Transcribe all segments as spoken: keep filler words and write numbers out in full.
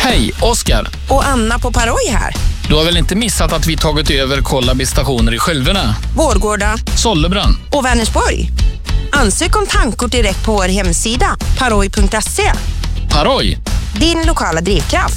Hej, Oskar. Och Anna på Paroj här. Du har väl inte missat att vi tagit över Kollaby stationer i Skälverna, Vårgårda, Sollebrand och Vänersborg. Ansök om tankkort direkt på vår hemsida paroj punkt se. Paroj, din lokala drivkraft.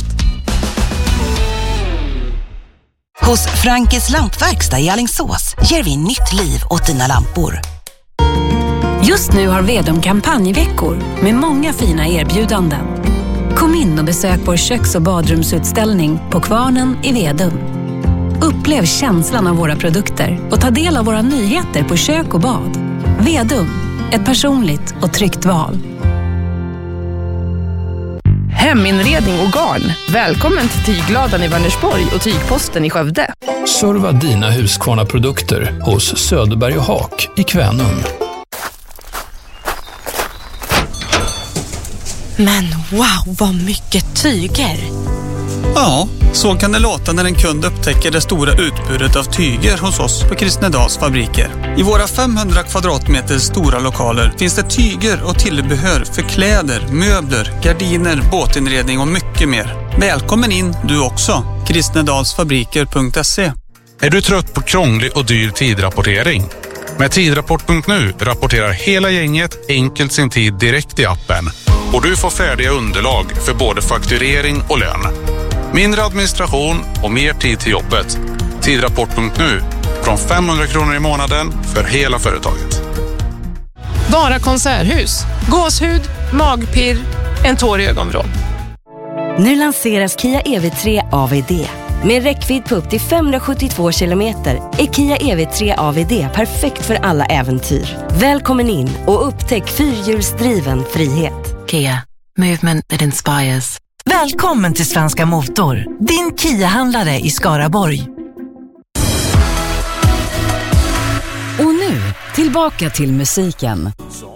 Hos Frankes lampverkstad i Alingsås ger vi nytt liv åt dina lampor. Just nu har Vedum kampanjveckor med många fina erbjudanden. Kom in och besök vår köks- och badrumsutställning på Kvarnen i Vedum. Upplev känslan av våra produkter och ta del av våra nyheter på kök och bad. Vedum, ett personligt och tryggt val. Heminredning och garn. Välkommen till Tygladan i Vänersborg och Tygposten i Skövde. Serva dina Husqvarna-produkter hos Söderberg och Haak i Kvänum. Men wow, vad mycket tyger! Ja, så kan det låta när en kund upptäcker det stora utbudet av tyger hos oss på Kristnedals fabriker. I våra femhundra kvadratmeter stora lokaler finns det tyger och tillbehör för kläder, möbler, gardiner, båtinredning och mycket mer. Välkommen in du också. kristnedalsfabriker punkt se. Är du trött på krånglig och dyr tidrapportering? Med tidrapport punkt nu rapporterar hela gänget enkelt sin tid direkt i appen. Och du får färdiga underlag för både fakturering och lön. Mindre administration och mer tid till jobbet. Tidrapport punkt nu. Från femhundra kronor i månaden för hela företaget. Vara konserthus. Gåshud, magpirr, en tår i ögonvrån. Nu lanseras Kia E V tre A V D. Med räckvidd på upp till femhundrasjuttiotvå kilometer är Kia E V tre A V D perfekt för alla äventyr. Välkommen in och upptäck fyrhjulsdriven frihet. Kia, movement that inspires. Välkommen till Svenska Motor, din Kia-handlare i Skaraborg. Och nu, tillbaka till musiken.